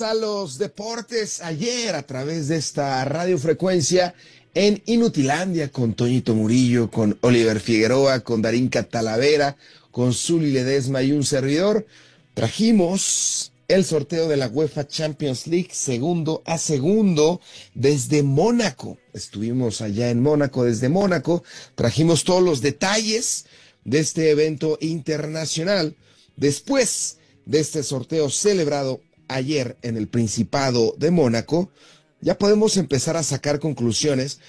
A los deportes ayer a través de esta radiofrecuencia en Inutilandia con Toñito Murillo, con Oliver Figueroa, con Darinka Talavera, con Zuli Ledesma y un servidor. Trajimos el sorteo de la UEFA Champions League segundo a segundo desde Mónaco. Estuvimos allá en Mónaco, desde Mónaco. Trajimos todos los detalles de este evento internacional. Después de este sorteo celebrado ayer en el Principado de Mónaco, ya podemos empezar a sacar conclusiones